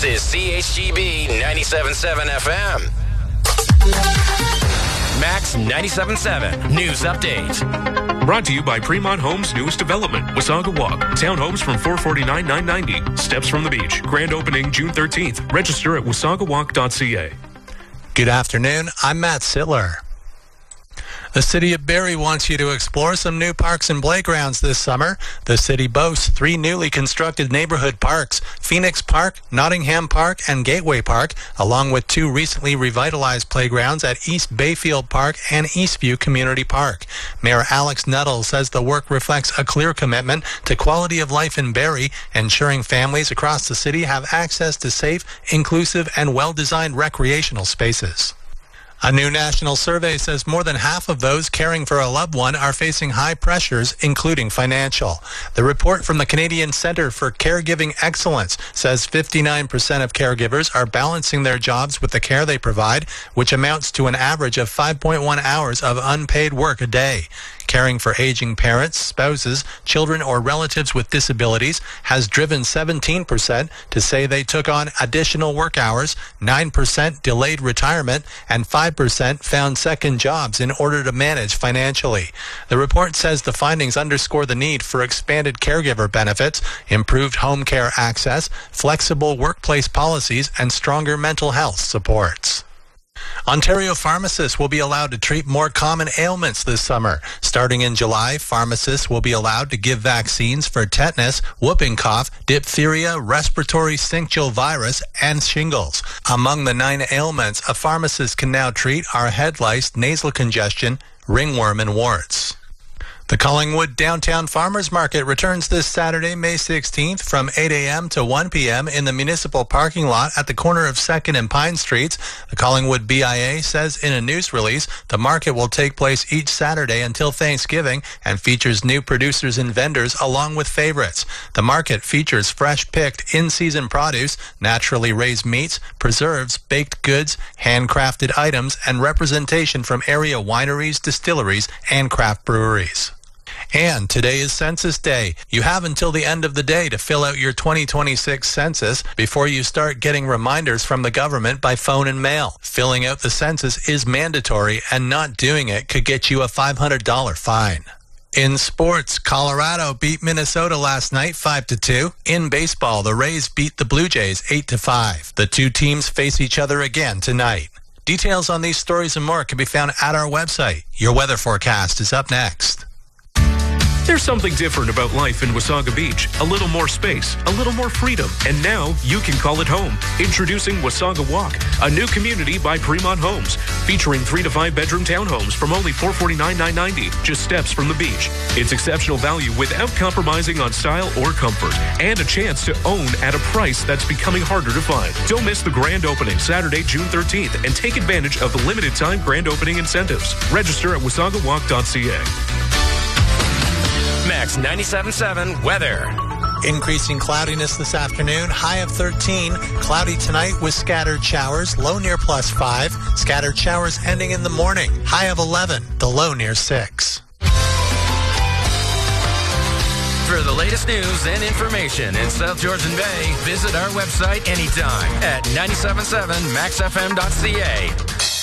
is CHGB 97.7 FM. Max 97.7 News Update. Brought to you by Fremont Homes' newest development, Wasaga Walk. Townhomes from $449,990. Steps from the beach. Grand opening June 13th. Register at wasagawalk.ca. Good afternoon. I'm Matt Sittler. The City of Barrie wants you to explore some new parks and playgrounds this summer. The city boasts 3 newly constructed neighborhood parks, Phoenix Park, Nottingham Park, and Gateway Park, along with 2 recently revitalized playgrounds at East Bayfield Park and Eastview Community Park. Mayor Alex Nuttall says the work reflects a clear commitment to quality of life in Barrie, ensuring families across the city have access to safe, inclusive, and well-designed recreational spaces. A new national survey says more than half of those caring for a loved one are facing high pressures, including financial. The report from the Canadian Centre for Caregiving Excellence says 59% of caregivers are balancing their jobs with the care they provide, which amounts to an average of 5.1 hours of unpaid work a day. Caring for aging parents, spouses, children, or relatives with disabilities has driven 17% to say they took on additional work hours, 9% delayed retirement, and 5% found second jobs in order to manage financially. The report says the findings underscore the need for expanded caregiver benefits, improved home care access, flexible workplace policies, and stronger mental health supports. Ontario pharmacists will be allowed to treat more common ailments this summer. Starting in July, pharmacists will be allowed to give vaccines for tetanus, whooping cough, diphtheria, respiratory syncytial virus, and shingles. Among the 9 ailments a pharmacist can now treat are head lice, nasal congestion, ringworm, and warts. The Collingwood Downtown Farmers Market returns this Saturday, May 16th from 8 a.m. to 1 p.m. in the municipal parking lot at the corner of 2nd and Pine Streets. The Collingwood BIA says in a news release the market will take place each Saturday until Thanksgiving and features new producers and vendors along with favorites. The market features fresh-picked in-season produce, naturally raised meats, preserves, baked goods, handcrafted items, and representation from area wineries, distilleries, and craft breweries. And today is Census Day. You have until the end of the day to fill out your 2026 census before you start getting reminders from the government by phone and mail. Filling out the census is mandatory, and not doing it could get you a $500 fine. In sports, Colorado beat Minnesota last night 5-2. In baseball, the Rays beat the Blue Jays 8-5. The 2 teams face each other again tonight. Details on these stories and more can be found at our website. Your weather forecast is up next. There's something different about life in Wasaga Beach. A little more space, a little more freedom, and now you can call it home. Introducing Wasaga Walk, a new community by Fremont Homes, featuring 3 to 5 bedroom townhomes from only $449,990, just steps from the beach. It's exceptional value without compromising on style or comfort, and a chance to own at a price that's becoming harder to find. Don't miss the grand opening Saturday, June 13th, and take advantage of the limited time grand opening incentives. Register at wasagawalk.ca. Max 97.7 weather. Increasing cloudiness this afternoon, high of 13. Cloudy tonight with scattered showers, low near +5. Scattered showers ending in the morning, high of 11, the low near 6. For the latest news and information in South Georgian Bay, visit our website anytime at 977maxfm.ca.